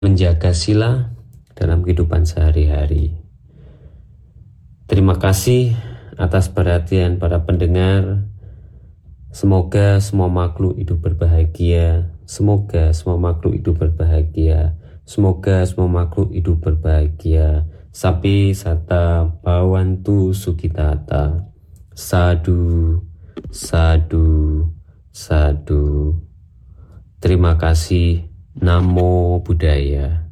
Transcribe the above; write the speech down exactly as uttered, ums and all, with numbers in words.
menjaga sila dalam kehidupan sehari-hari. Terima kasih atas perhatian para pendengar. Semoga semua makhluk hidup berbahagia. Semoga semua makhluk hidup berbahagia. Semoga semua makhluk hidup berbahagia. Sapi sata bawantu sukitata. Sadu, sadu, sadu. Terima kasih. Namo Buddhaya.